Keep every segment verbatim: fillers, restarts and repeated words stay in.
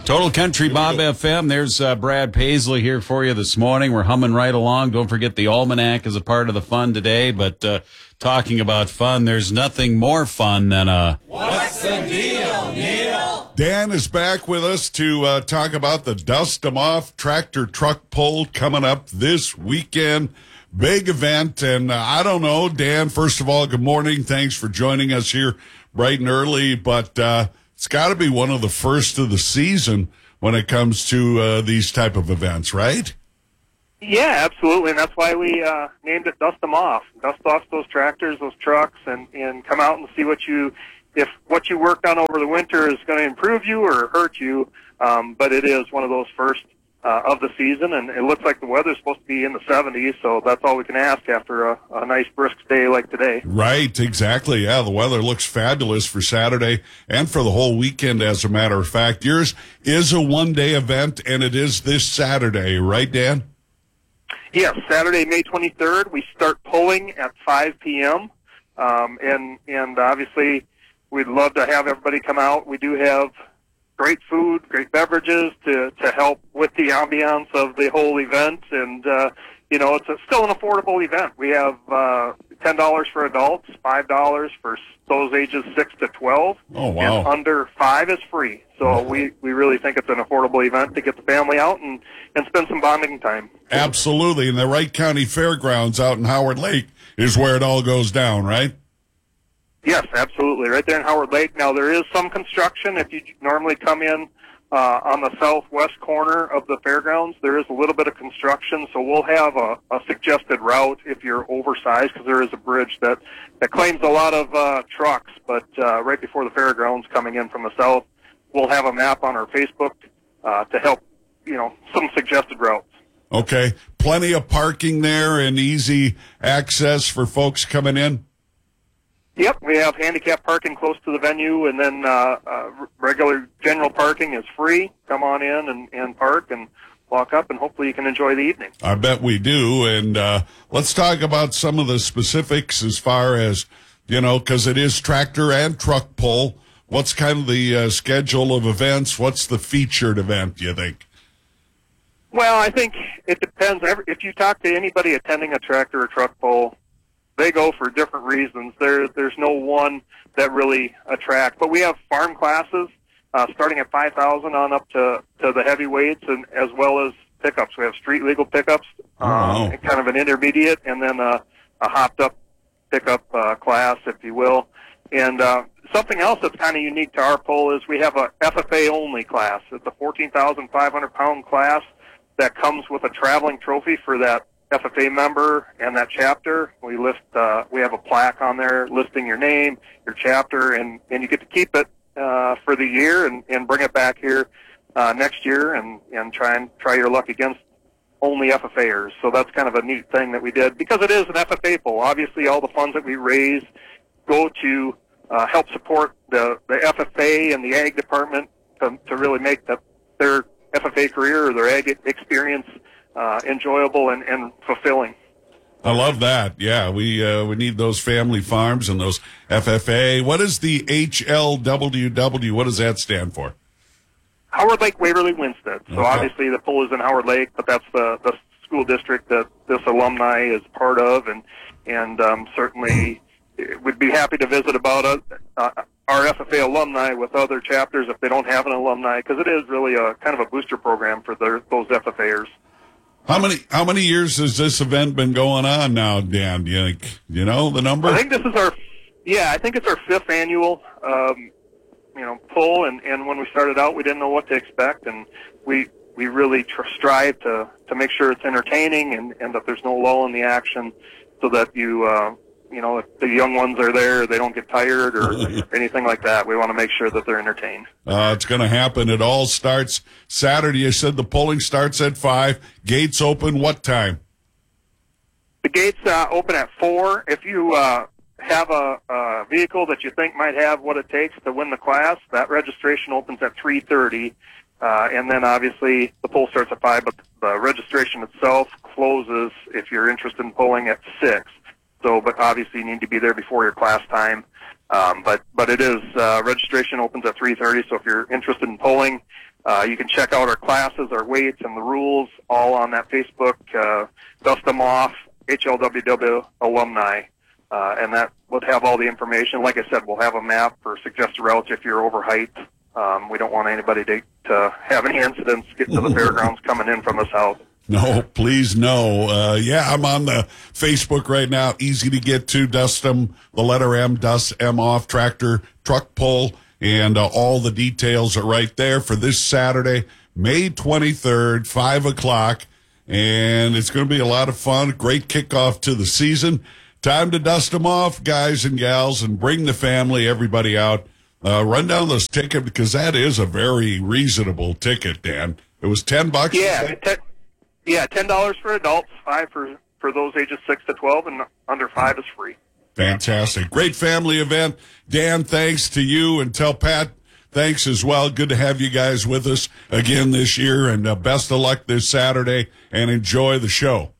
Total Country Bob F M. There's uh, Brad Paisley here for you this morning. We're humming right along. Don't forget the Almanac is a part of the fun today. But uh, talking about fun, there's nothing more fun than a... What's the deal, Neil? Dan is back with us to uh, talk about the Dust 'em Off tractor truck pull coming up this weekend. Big event. And uh, I don't know, Dan, first of all, good morning. Thanks for joining us here bright and early. But... Uh, It's got to be one of the first of the season when it comes to uh, these type of events, right? Yeah, absolutely, and that's why we uh, named it Dust 'em Off. Dust off those tractors, those trucks, and, and come out and see what you, if what you worked on over the winter is going to improve you or hurt you. Um, but it is one of those first uh, of the season, and it looks like the weather's supposed to be in the seventies, so that's all we can ask after a, a nice brisk day like today. Right, exactly. Yeah, the weather looks fabulous for Saturday and for the whole weekend, as a matter of fact. Yours is a one-day event, and it is this Saturday, right, Dan? Yes, Saturday, May twenty-third. We start pulling at five p.m., um, and, and obviously we'd love to have everybody come out. We do have great food, great beverages to, to help with the ambiance of the whole event. And, uh, you know, it's a, still an affordable event. We have uh, ten dollars for adults, five dollars for those ages six to twelve. Oh, wow. And under five is free. So wow. we, we really think it's an affordable event to get the family out and, and spend some bonding time. Absolutely. And the Wright County Fairgrounds out in Howard Lake is where it all goes down, right? Yes, absolutely. Right there in Howard Lake. Now, there is some construction. If you normally come in uh, on the southwest corner of the fairgrounds, there is a little bit of construction, so we'll have a, a suggested route if you're oversized, because there is a bridge that, that claims a lot of uh, trucks. But uh, right before the fairgrounds coming in from the south, we'll have a map on our Facebook uh, to help, you know, some suggested routes. Okay. Plenty of parking there and easy access for folks coming in? Yep, we have handicap parking close to the venue, and then uh, uh, regular general parking is free. Come on in and, and park and walk up, and hopefully you can enjoy the evening. I bet we do. And uh, let's talk about some of the specifics as far as, you know, because it is tractor and truck pull. What's kind of the uh, schedule of events? What's the featured event, do you think? Well, I think it depends. If you talk to anybody attending a tractor or truck pull, they go for different reasons. There, there's no one that really attracts. But we have farm classes uh, starting at five thousand on up to, to the heavyweights, and as well as pickups. We have street legal pickups, oh, wow. um, kind of an intermediate, and then a, a hopped-up pickup uh, class, if you will. And uh, something else that's kind of unique to our pull is we have a F F A-only class. It's a fourteen thousand five hundred pound class that comes with a traveling trophy for that F F A member and that chapter. We list, uh, we have a plaque on there listing your name, your chapter, and, and you get to keep it, uh, for the year and, and bring it back here, uh, next year and, and try and try your luck against only F F A'ers. So that's kind of a neat thing that we did because it is an F F A poll. Obviously all the funds that we raise go to, uh, help support the, the F F A and the ag department to, to really make the, their F F A career or their ag experience Uh, enjoyable and, and fulfilling. I love that. Yeah, we uh, we need those family farms and those F F A. What is the H L W W? What does that stand for? Howard Lake Waverly Winsted. So okay. Obviously the pool is in Howard Lake, but that's the, the school district that this alumni is part of, and and um, certainly we'd be happy to visit about uh, uh, our F F A alumni with other chapters if they don't have an alumni, because it is really a kind of a booster program for their, those F F A'ers. How many how many years has this event been going on now, Dan? Do you think, you know the number? I think this is our, yeah, I think it's our fifth annual, um, you know, pull. And, and when we started out, we didn't know what to expect, and we we really tr- strive to to make sure it's entertaining and, and that there's no lull in the action, so that you uh, you know, if the young ones are there, they don't get tired or anything like that. We want to make sure that they're entertained. Uh, it's going to happen. It all starts Saturday. You said the polling starts at five. Gates open what time? The gates uh, open at four. If you uh, have a, a vehicle that you think might have what it takes to win the class, that registration opens at three thirty. Uh, and then obviously the poll starts at five, but the registration itself closes if you're interested in polling at six. So, but obviously you need to be there before your class time. Um, but but it is uh, registration opens at three thirty. So if you're interested in polling, uh, you can check out our classes, our weights, and the rules all on that Facebook. Uh, Dust Them Off H L W W alumni, uh, and that would have all the information. Like I said, we'll have a map for suggested routes if you're over height. Um, we don't want anybody to, to have any incidents getting to the fairgrounds coming in from the south. No, please no. Uh, yeah, I'm on the Facebook right now. Easy to get to. Dust them, the letter M, Dust M Off Tractor Truck Pull, and uh, all the details are right there for this Saturday, May twenty-third, five o'clock, and it's going to be a lot of fun. Great kickoff to the season. Time to dust them off, guys and gals, and bring the family, everybody out. Uh, run down this ticket because that is a very reasonable ticket, Dan. It was ten bucks. Yeah, ten, yeah, ten dollars for adults, five for for those ages six to twelve, and under five is free. Fantastic, great family event. Dan, thanks to you, and tell Pat thanks as well. Good to have you guys with us again this year, and uh, best of luck this Saturday. And enjoy the show.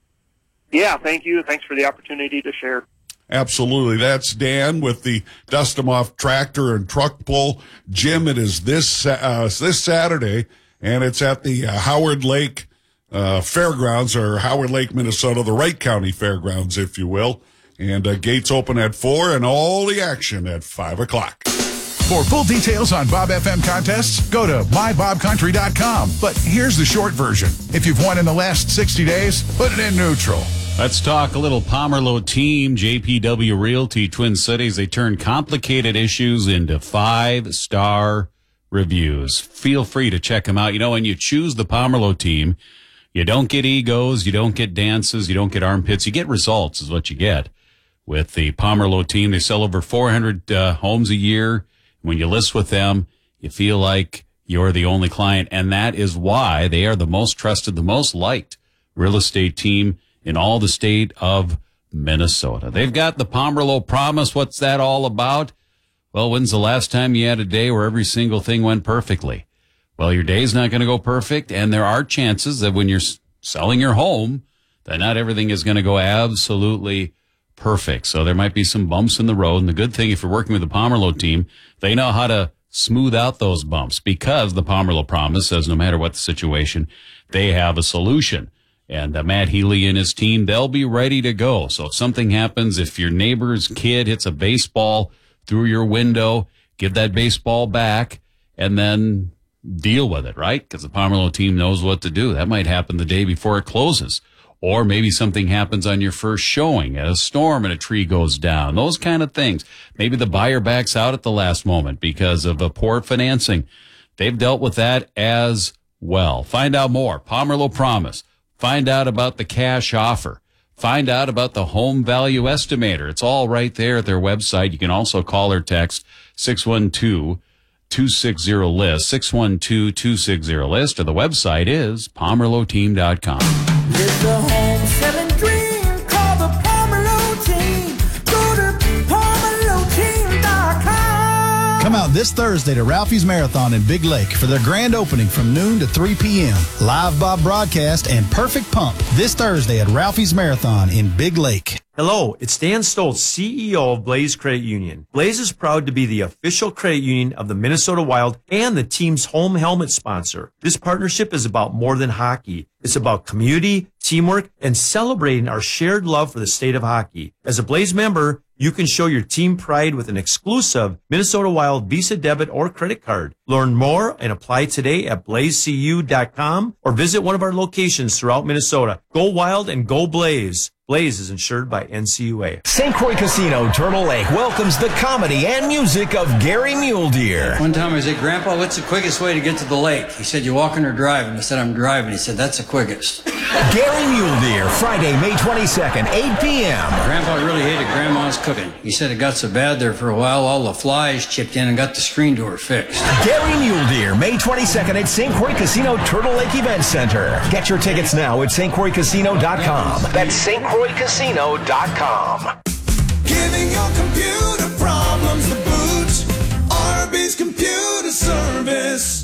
Yeah, thank you. Thanks for the opportunity to share. Absolutely. That's Dan with the Dust 'em Off Tractor and Truck Pull. Jim, it is this uh, this Saturday, and it's at the uh, Howard Lake uh, Fairgrounds, or Howard Lake, Minnesota, the Wright County Fairgrounds, if you will. And uh, gates open at four, and all the action at five o'clock. For full details on Bob F M contests, go to my bob country dot com. But here's the short version. If you've won in the last sixty days, put it in neutral. Let's talk a little Pomerleau team, J P W Realty, Twin Cities. They turn complicated issues into five-star reviews. Feel free to check them out. You know, when you choose the Pomerleau team, you don't get egos, you don't get dances, you don't get armpits. You get results is what you get with the Pomerleau team. They sell over four hundred uh, homes a year. When you list with them, you feel like you're the only client, and that is why they are the most trusted, the most liked real estate team in all the state of Minnesota. They've got the Pomerleau Promise. What's that all about? Well, when's the last time you had a day where every single thing went perfectly? Well, your day's not going to go perfect, and there are chances that when you're selling your home, that not everything is going to go absolutely perfect. So there might be some bumps in the road, and the good thing, if you're working with the Pomerleau team, they know how to smooth out those bumps, because the Pomerleau Promise says no matter what the situation, they have a solution. And uh, Matt Healy and his team, they'll be ready to go. So if something happens, if your neighbor's kid hits a baseball through your window, give that baseball back and then deal with it, right? Because the Pomerleau team knows what to do. That might happen the day before it closes. Or maybe something happens on your first showing, a storm and a tree goes down, those kind of things. Maybe the buyer backs out at the last moment because of a poor financing. They've dealt with that as well. Find out more. Pomerleau Promise. Find out about the cash offer. Find out about the home value estimator. It's all right there at their website. You can also call or text six one two, two six zero, list, six one two, two six zero, list, or the website is pomerleau team dot com. It's a home selling dream called the Pomerleau team. Go to pomerleau team dot com. Come out this Thursday to Ralphie's Marathon in Big Lake for their grand opening from noon to three p.m. Live Bob broadcast and perfect pump this Thursday at Ralphie's Marathon in Big Lake. Hello, it's Dan Stoltz, C E O of Blaze Credit Union. Blaze is proud to be the official credit union of the Minnesota Wild and the team's home helmet sponsor. This partnership is about more than hockey. It's about community, teamwork, and celebrating our shared love for the state of hockey. As a Blaze member, you can show your team pride with an exclusive Minnesota Wild Visa debit or credit card. Learn more and apply today at blaze c u dot com or visit one of our locations throughout Minnesota. Go Wild and go Blaze. Blaze is insured by N C U A. Saint Croix Casino, Turtle Lake welcomes the comedy and music of Gary Mule Deer. One time I said, Grandpa, what's the quickest way to get to the lake? He said, you walking or driving? I said, I'm driving. He said, that's the quickest. Gary Mule Deer, Friday, May twenty-second, eight p.m. Grandpa really hated Grandma's cooking. He said it got so bad there for a while, all the flies chipped in and got the screen door fixed. Gary Mule Deer, May twenty-second at Saint Croix Casino, Turtle Lake Event Center. Get your tickets now at st croix casino dot com. That's st croix casino dot com. Giving your computer problems the boot. Arby's Computer Service.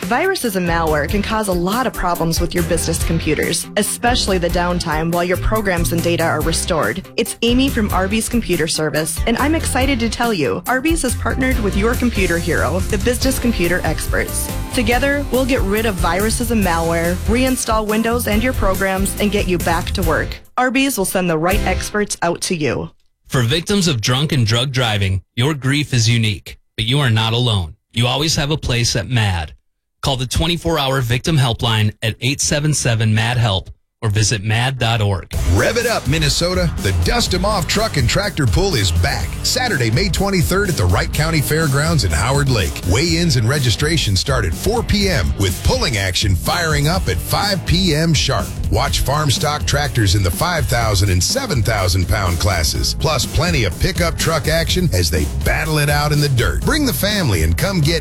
Viruses and malware can cause a lot of problems with your business computers, especially the downtime while your programs and data are restored. It's Amy from Arby's Computer Service, and I'm excited to tell you Arby's has partnered with your computer hero, the Business Computer Experts. Together, we'll get rid of viruses and malware, reinstall Windows and your programs, and get you back to work. Arby's will send the right experts out to you. For victims of drunk and drug driving, your grief is unique, but you are not alone. You always have a place at MAD. Call the twenty-four hour victim helpline at eight seven seven M A D HELP or visit mad dot org. Rev it up, Minnesota. The Dust 'em Off Truck and Tractor Pull is back. Saturday, May twenty-third at the Wright County Fairgrounds in Howard Lake. Weigh-ins and registration start at four p.m. with pulling action firing up at five p.m. sharp. Watch farm stock tractors in the five thousand and seven thousand pound classes, plus plenty of pickup truck action as they battle it out in the dirt. Bring the family and come get